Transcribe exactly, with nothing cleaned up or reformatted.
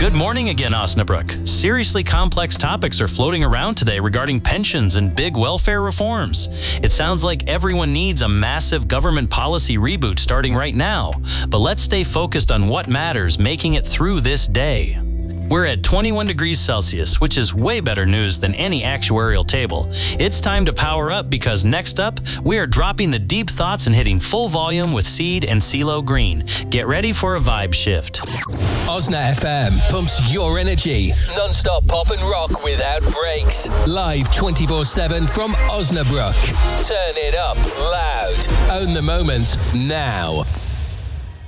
Good morning again, Osnabrück. Seriously complex topics are floating around today regarding pensions and big welfare reforms. It sounds like everyone needs a massive government policy reboot starting right now, but let's stay focused on what matters, making it through this day. We're at twenty-one degrees Celsius, which is way better news than any actuarial table. It's time to power up because next up, we are dropping the deep thoughts and hitting full volume with Seed and CeeLo Green. Get ready for a vibe shift. Osna F M pumps your energy. Non-stop pop and rock without breaks. Live twenty-four seven from Osnabrück. Turn it up loud. Own the moment now.